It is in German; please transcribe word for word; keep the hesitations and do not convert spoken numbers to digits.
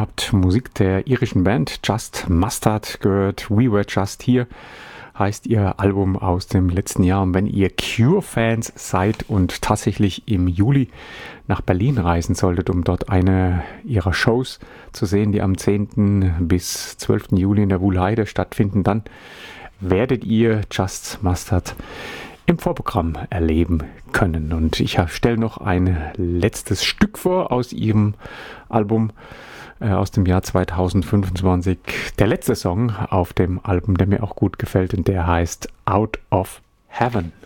habt Musik der irischen Band Just Mustard gehört. We Were Just Here heißt ihr Album aus dem letzten Jahr. Und wenn ihr Cure-Fans seid und tatsächlich im Juli nach Berlin reisen solltet, um dort eine ihrer Shows zu sehen, die am zehnten bis zwölften Juli in der Wuhlheide stattfinden, dann werdet ihr Just Mustard im Vorprogramm erleben können. Und ich stelle noch ein letztes Stück vor aus ihrem Album äh, aus dem Jahr zweitausendfünfundzwanzig. Der letzte Song auf dem Album, der mir auch gut gefällt, und der heißt Out of Heaven.